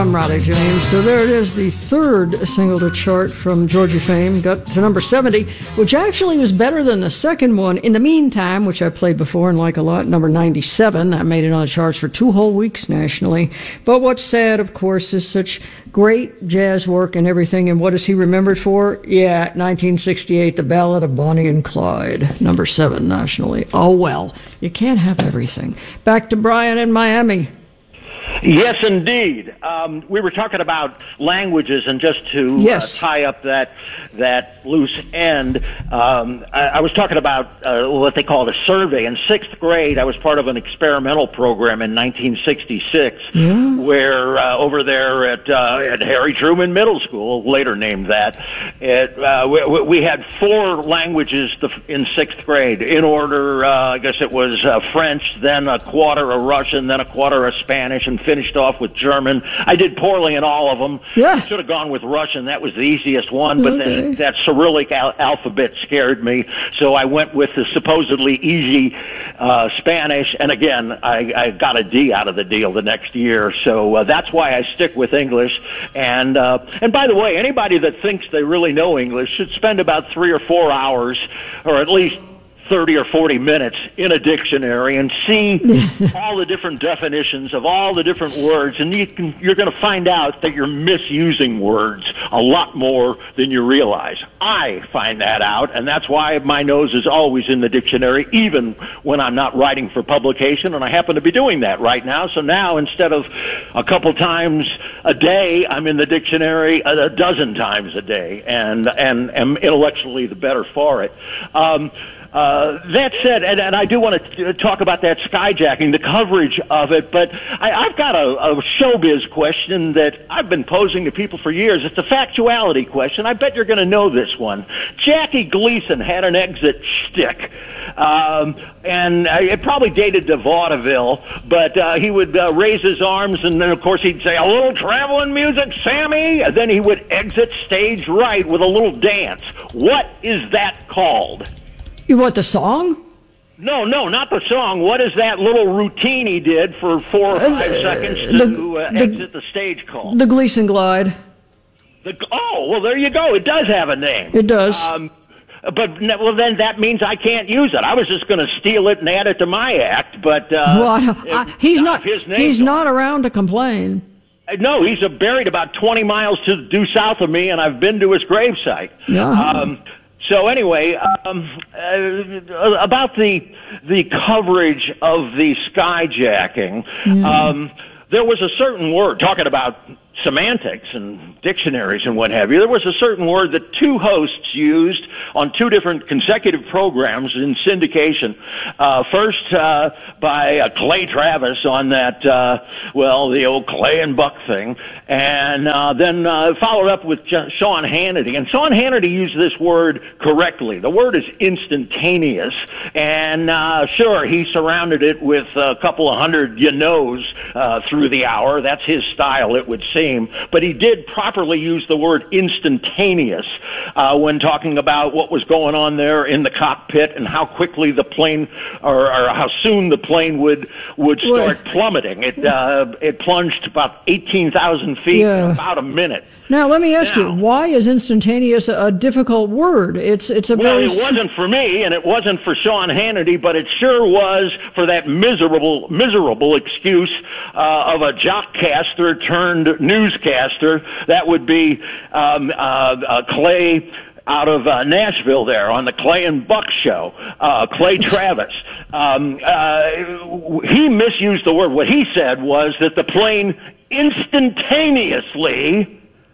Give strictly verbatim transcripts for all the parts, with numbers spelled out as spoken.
I'm Roddy James. So there it is, the third single to chart from Georgia fame. Got to number seventy, which actually was better than the second one. In the Meantime, which I played before and like a lot, number ninety-seven. That made it on the charts for two whole weeks nationally. But what's sad, of course, is such great jazz work and everything. And what is he remembered for? Yeah, nineteen sixty-eight, The Ballad of Bonnie and Clyde, number seven nationally. Oh, well, you can't have everything. Back to Brian in Miami. Yes, indeed. Um, we were talking about languages, and just to yes. uh, tie up that that loose end, um, I, I was talking about uh, what they called a survey. In sixth grade, I was part of an experimental program in nineteen sixty-six, yeah. where uh, over there at uh, at Harry Truman Middle School, later named that, it, uh, we, we had four languages in sixth grade in order. Uh, I guess it was uh, French, then a quarter of Russian, then a quarter of Spanish, and finished off with German. I did poorly in all of them. Yeah. I should have gone with Russian. That was the easiest one, but okay. then that Cyrillic al- alphabet scared me, so I went with the supposedly easy uh, Spanish, and again, I, I got a D out of the deal the next year, so uh, that's why I stick with English. And uh, and by the way, anybody that thinks they really know English should spend about three or four hours, or at least thirty or forty minutes in a dictionary and see all the different definitions of all the different words, and you can, you're going to find out that you're misusing words a lot more than you realize. I find that out, and that's why my nose is always in the dictionary, even when I'm not writing for publication, and I happen to be doing that right now. So now, instead of a couple times a day, I'm in the dictionary a, a dozen times a day, and, and am intellectually the better for it. Um, Uh, that said, and, and I do want to talk about that skyjacking, the coverage of it, but I, I've got a, a showbiz question that I've been posing to people for years. It's a factuality question. I bet you're going to know this one. Jackie Gleason had an exit shtick, um, and it probably dated to vaudeville, but uh, he would uh, raise his arms, and then, of course, he'd say, "A little traveling music, Sammy," and then he would exit stage right with a little dance. What is that called? You want the song? No, no, not the song. What is that little routine he did for four or five uh, seconds to the, uh, the, exit the stage called? The Gleason Glide. The, oh, well, there you go. It does have a name. It does. Um, but, well, then that means I can't use it. I was just going to steal it and add it to my act, but... Uh, well, I, I, he's not, his name he's not around to complain. No, he's uh, buried about twenty miles to due south of me, and I've been to his gravesite. Yeah. Um, So anyway, um, uh, about the the coverage of the skyjacking, mm. um, there was a certain word, talking about semantics and dictionaries and what have you, there was a certain word that two hosts used on two different consecutive programs in syndication. Uh, first uh, by uh, Clay Travis on that, uh, well, the old Clay and Buck thing, and uh, then uh, followed up with J- Sean Hannity. And Sean Hannity used this word correctly. The word is instantaneous, and uh, sure, he surrounded it with a couple of hundred you-knows uh, through the hour. That's his style, it would seem. But he did properly use the word instantaneous uh, when talking about what was going on there in the cockpit and how quickly the plane, or, or how soon the plane would would start plummeting. It uh, it plunged about eighteen thousand feet yeah. in about a minute. Now, let me ask now, you, why is instantaneous a, a difficult word? It's it's a well, very... it wasn't for me, and it wasn't for Sean Hannity, but it sure was for that miserable, miserable excuse uh, of a jockcaster turned newscaster. That would be um, uh, uh, Clay out of uh, Nashville there on the Clay and Buck show, uh, Clay Travis. Um, uh, he misused the word. What he said was that the plane instantaneously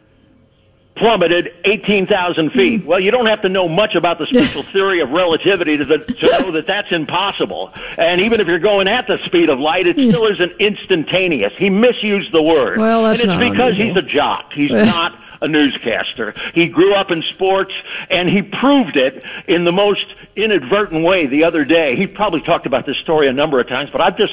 plummeted eighteen thousand feet. Well, you don't have to know much about the special theory of relativity to, the, to know that that's impossible. And even if you're going at the speed of light, it still isn't instantaneous. He misused the word. Well, that's and it's not because unusual. he's a jock. He's not a newscaster. He grew up in sports, and he proved it in the most inadvertent way the other day. He probably talked about this story a number of times, but I've just heard it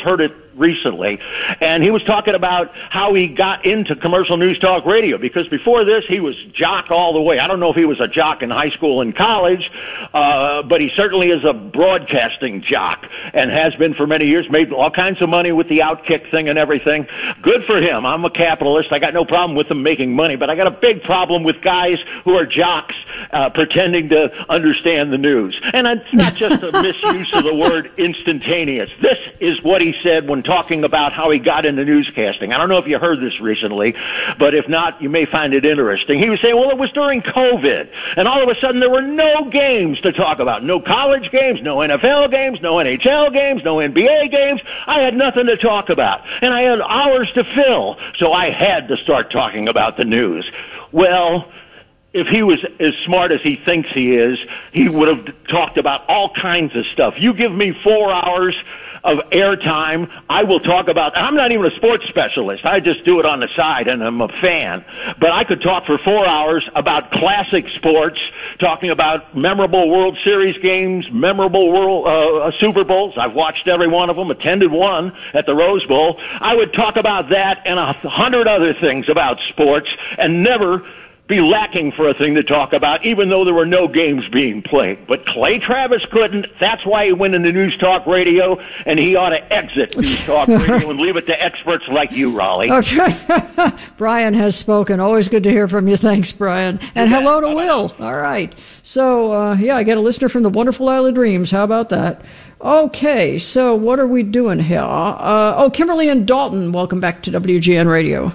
recently, and he was talking about how he got into commercial news talk radio, because before this he was jock all the way. I don't know if he was a jock in high school and college, uh, but he certainly is a broadcasting jock and has been for many years, made all kinds of money with the Outkick thing and everything. Good for him. I'm a capitalist. I got no problem with them making money, but I got a big problem with guys who are jocks uh, pretending to understand the news. And it's not just a misuse of the word instantaneous. This is what he said when talking about how he got into newscasting. I don't know if you heard this recently, but if not, you may find it interesting. He was saying, well, it was during COVID, and all of a sudden there were no games to talk about. No college games, no N F L games, no N H L games, no N B A games. I had nothing to talk about, and I had hours to fill, so I had to start talking about the news. Well, if he was as smart as he thinks he is, he would have talked about all kinds of stuff. You give me four hours of airtime, I will talk about, I'm not even a sports specialist, I just do it on the side and I'm a fan, but I could talk for four hours about classic sports, talking about memorable World Series games, memorable World uh, Super Bowls. I've watched every one of them, attended one at the Rose Bowl. I would talk about that and a hundred other things about sports and never be lacking for a thing to talk about, even though there were no games being played. But Clay Travis couldn't. That's why he went into News Talk Radio, and he ought to exit News Talk Radio and leave it to experts like you, Raleigh. Okay. Brian has spoken. Always good to hear from you. Thanks, Brian. And You hello bet. to Bye-bye. Will. All right. So, uh, yeah, I get a listener from the wonderful Isle of Dreams. How about that? Okay, so what are we doing here? Uh, oh, Kimberly and Dalton, welcome back to W G N Radio.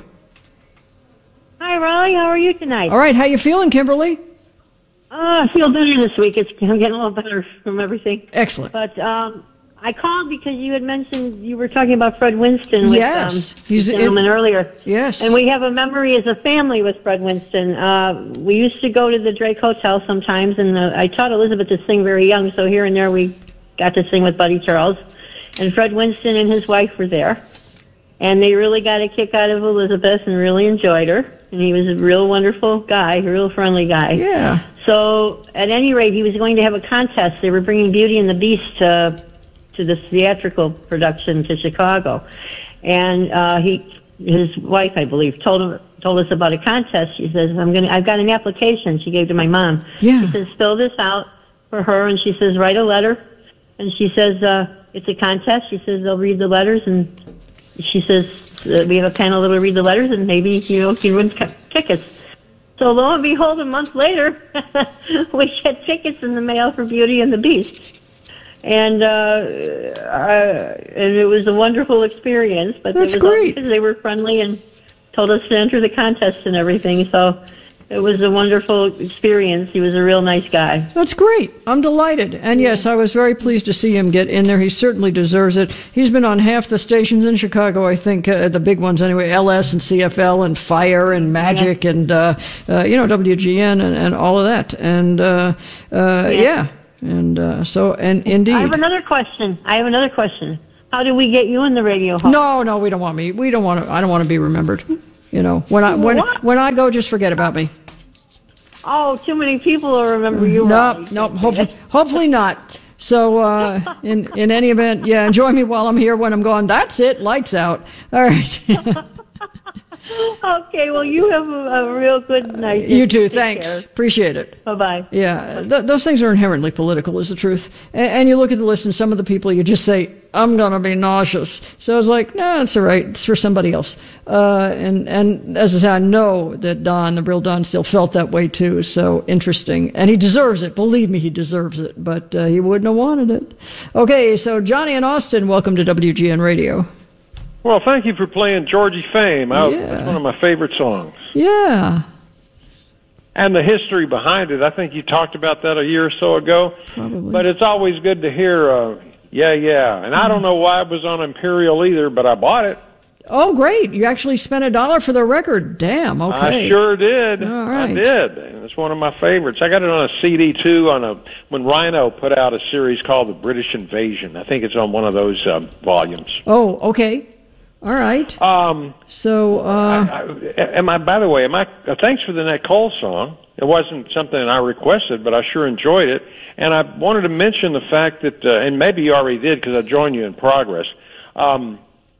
Hi, Raleigh. How are you tonight? All right, how you feeling, Kimberly? Uh, I feel better this week. It's, I'm getting a little better from everything. Excellent. But um, I called because you had mentioned you were talking about Fred Winston with Yes. um, He's- the gentleman it- earlier. Yes. And we have a memory as a family with Fred Winston. Uh, we used to go to the Drake Hotel sometimes, and uh, I taught Elizabeth to sing very young, so here and there we got to sing with Buddy Charles. And Fred Winston and his wife were there. And they really got a kick out of Elizabeth and really enjoyed her. And he was a real wonderful guy, a real friendly guy. Yeah. So, at any rate, he was going to have a contest. They were bringing Beauty and the Beast to, to the theatrical production to Chicago. And uh, he, his wife, I believe, told him told us about a contest. She says, "I'm gonna, I've got an application." She gave to my mom. Yeah. She says, "Fill this out for her," and she says, "Write a letter." And she says, uh, "It's a contest." She says, "They'll read the letters," and she says, uh, "We have a panel that will read the letters, and maybe you know you win c- tickets." So lo and behold, a month later, we get tickets in the mail for Beauty and the Beast, and uh, uh, and it was a wonderful experience. But That's it was all great. because they were friendly and told us to enter the contest and everything. So it was a wonderful experience. He was a real nice guy. That's great. I'm delighted. And yes, I was very pleased to see him get in there. He certainly deserves it. He's been on half the stations in Chicago, I think, uh, the big ones anyway, L S and C F L and Fire and Magic yeah. and, uh, uh, you know, W G N and, and all of that. And, uh, uh, yeah. yeah. And uh, so, and indeed. I have another question. I have another question. How do we get you in the radio hall? No, no, we don't want me. We don't want to. I don't want to be remembered. You know, when I when What? when I go, just forget about me. Oh, too many people will remember you. No, no, hopefully, hopefully not. So, uh, in in any event, yeah, enjoy me while I'm here. When I'm gone, that's it. Lights out. All right. Okay, well, you have a, a real good night. You too. Take Thanks. care. Appreciate it. Bye-bye. Yeah, th- those things are inherently political, is the truth. And, and you look at the list, and some of the people, you just say, "I'm gonna be nauseous." So it's like, no, it's all right. It's for somebody else. Uh, and and as I say, I know that Don, the real Don, still felt that way too. So interesting, and he deserves it. Believe me, he deserves it. But uh, he wouldn't have wanted it. Okay, so Johnny and Austin, welcome to W G N Radio. Well, thank you for playing Georgie Fame. I, Yeah. That's one of my favorite songs. Yeah. And the history behind it, I think you talked about that a year or so ago. Probably. But it's always good to hear, uh, yeah, yeah. And I don't know why it was on Imperial either, but I bought it. Oh, great! You actually spent a dollar for the record. Damn. Okay. I sure did. All right. I did. And it's one of my favorites. I got it on a C D, too, on a when Rhino put out a series called The British Invasion. I think it's on one of those um, volumes. Oh, okay. All right. Um, So, uh, I, I, am I, by the way, am I, uh, thanks for the Nat Cole song. It wasn't something I requested, but I sure enjoyed it. And I wanted to mention the fact that, uh, and maybe you already did because I joined you in progress, um,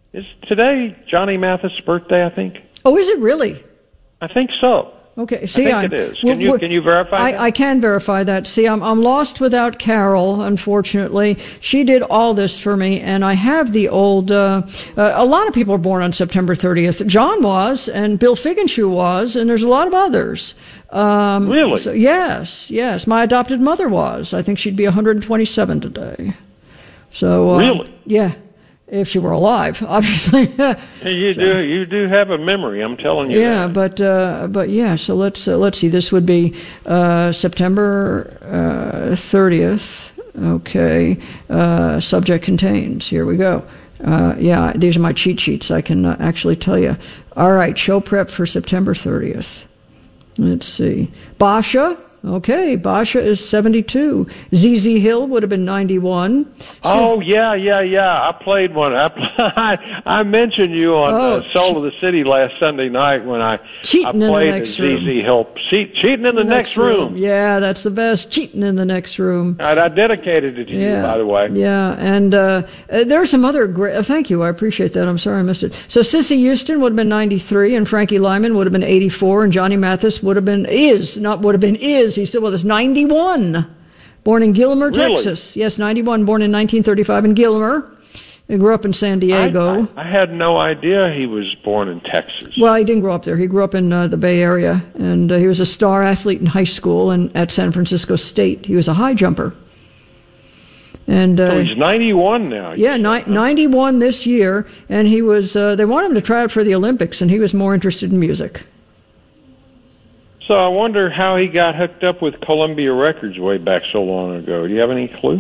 Is today Johnny Mathis' birthday, I think? Oh, is it really? I think so. Okay, see, I think I'm, it is. Can you can you verify I, that? I can verify that. See, I'm I'm lost without Carol. Unfortunately, she did all this for me, and I have the old. Uh, uh, a lot of people are born on September thirtieth. John was, and Bill Figgenshoe was, and there's a lot of others. Um, really? So, yes, yes. My adopted mother was. I think she'd be one hundred twenty-seven today. So uh, really, yeah. If she were alive, obviously. you so, do you do have a memory. I'm telling you. Yeah, that. but uh, but yeah. So let's uh, let's see. This would be uh, September thirtieth. Okay. Uh, subject contains. Here we go. Uh, yeah, these are my cheat sheets. I can uh, actually tell you. All right. Show prep for September thirtieth. Let's see. Basha. Okay, Basha is seventy-two. Z Z Hill would have been ninety-one. Oh, yeah, yeah, yeah. I played one. I, I mentioned you on oh, uh, Soul of the City last Sunday night when I, cheating I in the played next Z Z Hill. Che- cheating in the, the next, next room. room. Yeah, that's the best. Cheating in the next room. And I dedicated it to yeah. you, by the way. Yeah, and uh, there are some other great... Uh, thank you, I appreciate that. I'm sorry I missed it. So Sissy Houston would have been ninety-three, and Frankie Lyman would have been eighty-four, and Johnny Mathis would have been... Is, not would have been, is. He's still with us. ninety-one. Born in Gilmer, really? Texas. Yes, ninety-one, born in nineteen thirty-five in Gilmer. He grew up in San Diego. I, I, I had no idea he was born in Texas. Well, he didn't grow up there. He grew up in uh, the Bay Area, and uh, he was a star athlete in high school and at San Francisco State. He was a high jumper. And uh, so he's ninety-one now. Yeah, ni- ninety-one this year, and he was. Uh, they wanted him to try out for the Olympics, and he was more interested in music. So I wonder how he got hooked up with Columbia Records way back so long ago. Do you have any clue?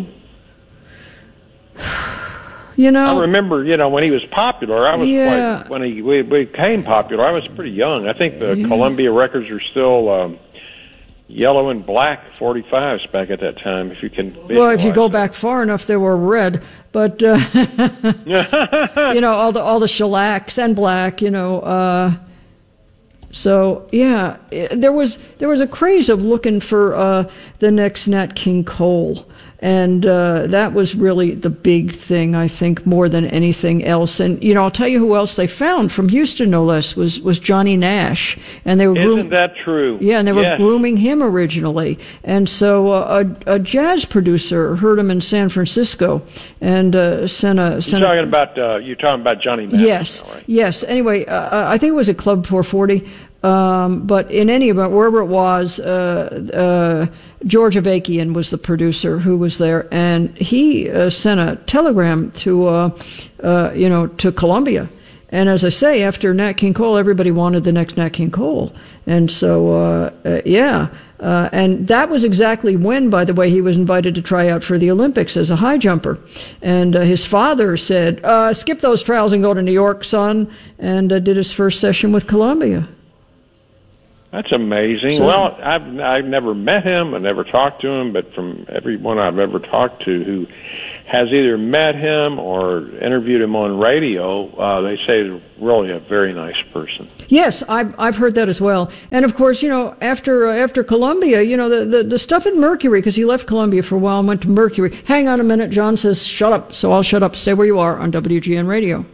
You know, I remember, you know, when he was popular, I was yeah. quite, when he we became popular, I was pretty young. I think the yeah. Columbia Records were still um, yellow and black forty-fives back at that time, if you can visualize. Well, if you go that. back far enough, they were red. But, uh, you know, all the all the shellacs and black, you know, uh, so yeah, there was there was a craze of looking for uh, the next Nat King Cole, and uh, that was really the big thing, I think, more than anything else. And you know, I'll tell you who else they found from Houston, no less, was was Johnny Nash, and they were isn't groom- that true? Yeah, and they were yes. grooming him originally, and so uh, a, a jazz producer heard him in San Francisco and uh, sent a. Sent You're talking a, about uh, you're talking about Johnny Nash. Yes, now, right? yes. Anyway, uh, I think it was at Club four forty. Um, but in any event, wherever it was, uh, uh, George Avakian was the producer who was there, and he uh, sent a telegram to, uh, uh, you know, to Columbia. And as I say, after Nat King Cole, everybody wanted the next Nat King Cole, and so uh, uh, yeah, uh, and that was exactly when, by the way, he was invited to try out for the Olympics as a high jumper. And uh, his father said, uh, "Skip those trials and go to New York, son," and uh, did his first session with Columbia. That's amazing. So, well, I've I've never met him, I never talked to him, but from everyone I've ever talked to who has either met him or interviewed him on radio, uh, they say he's really a very nice person. Yes, I've I've heard that as well. And of course, you know, after uh, after Columbia, you know, the, the, the stuff at Mercury, because he left Columbia for a while and went to Mercury. Hang on a minute, John says, shut up. So I'll shut up. Stay where you are on W G N Radio.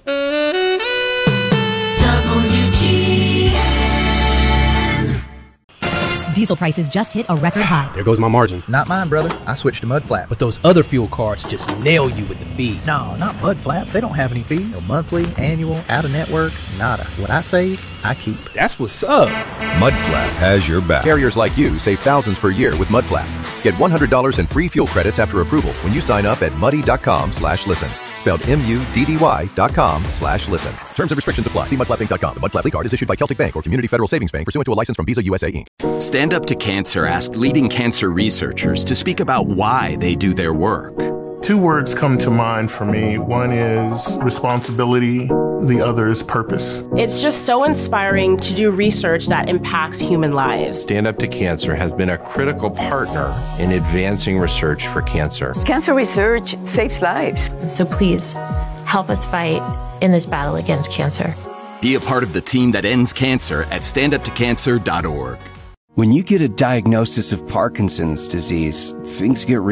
Diesel prices just hit a record high. There goes my margin. Not mine, brother. I switched to Mudflap. But those other fuel cards just nail you with the fees. No, not Mudflap. They don't have any fees. No monthly, annual, out-of-network, nada. What I save, I keep. That's what's up. Mudflap has your back. Carriers like you save thousands per year with Mudflap. Get one hundred dollars in free fuel credits after approval when you sign up at muddy.com slash listen. Spelled M-U-D-D-Y dot com slash listen. Terms and restrictions apply. See mudflap inc dot com. The Mudflap card is issued by Celtic Bank or Community Federal Savings Bank pursuant to a license from Visa U S A, Incorporated. Stand Up to Cancer asked leading cancer researchers to speak about why they do their work. Two words come to mind for me. One is responsibility. The other is purpose. It's just so inspiring to do research that impacts human lives. Stand Up to Cancer has been a critical partner in advancing research for cancer. Cancer research saves lives. So please, help us fight in this battle against cancer. Be a part of the team that ends cancer at stand up to cancer dot org. When you get a diagnosis of Parkinson's disease, things get real.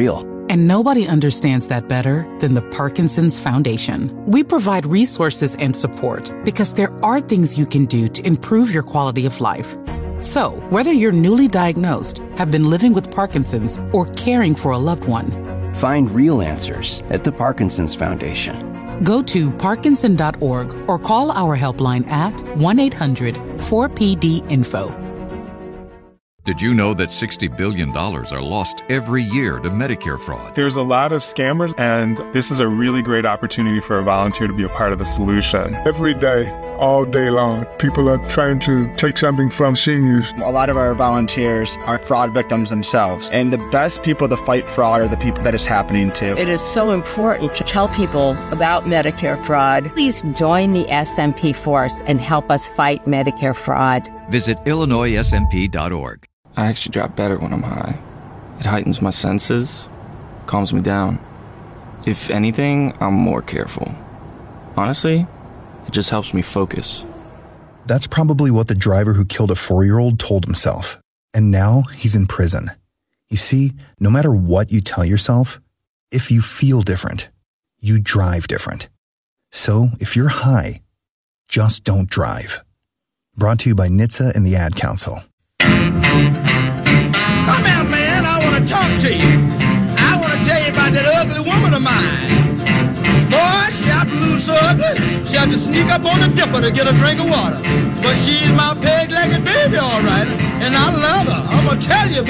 And nobody understands that better than the Parkinson's Foundation. We provide resources and support because there are things you can do to improve your quality of life. So, whether you're newly diagnosed, have been living with Parkinson's, or caring for a loved one, find real answers at the Parkinson's Foundation. Go to parkinson dot org or call our helpline at one eight hundred four P D info. Did you know that sixty billion dollars are lost every year to Medicare fraud? There's a lot of scammers, and this is a really great opportunity for a volunteer to be a part of the solution. Every day, all day long, people are trying to take something from seniors. A lot of our volunteers are fraud victims themselves, and the best people to fight fraud are the people that it's happening to. It is so important to tell people about Medicare fraud. Please join the S M P force and help us fight Medicare fraud. Visit Illinois S M P dot org. I actually drop better when I'm high. It heightens my senses, calms me down. If anything, I'm more careful. Honestly, it just helps me focus. That's probably what the driver who killed a four-year-old told himself. And now he's in prison. You see, no matter what you tell yourself, if you feel different, you drive different. So if you're high, just don't drive. Brought to you by N H T S A and the Ad Council. Come out, man. I want to talk to you. I want to tell you about that ugly woman of mine. Boy, she out to lose so ugly, she had to sneak up on a dipper to get a drink of water. But she's my peg-legged baby, all right, and I love her. I'm going to tell you about